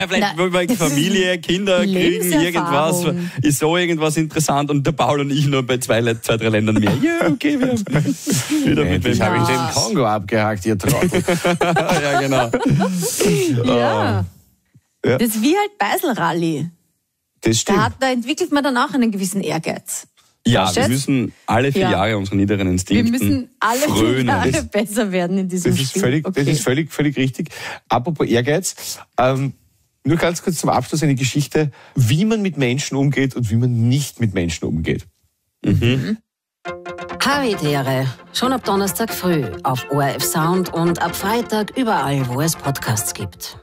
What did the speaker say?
Vielleicht wegen Familie, Kinder kriegen, irgendwas, ist so irgendwas interessant und der Paul und ich nur bei zwei, drei Ländern mehr. Ja, okay, wir haben wieder mit Jetzt habe ich den Kongo abgehakt, ihr Trottel. Ja, genau. Ja. Das ist wie halt Beisel-Rallye. Das stimmt. Da entwickelt man dann auch einen gewissen Ehrgeiz. Ja, wir müssen alle 4 Jahre unseren niederen Instinkten Wir müssen alle 4 Jahre besser werden in diesem Spiel. Das ist völlig richtig. Apropos Ehrgeiz, nur ganz kurz zum Abschluss eine Geschichte, wie man mit Menschen umgeht und wie man nicht mit Menschen umgeht. Havidere. Schon ab Donnerstag früh auf ORF Sound und ab Freitag überall, wo es Podcasts gibt.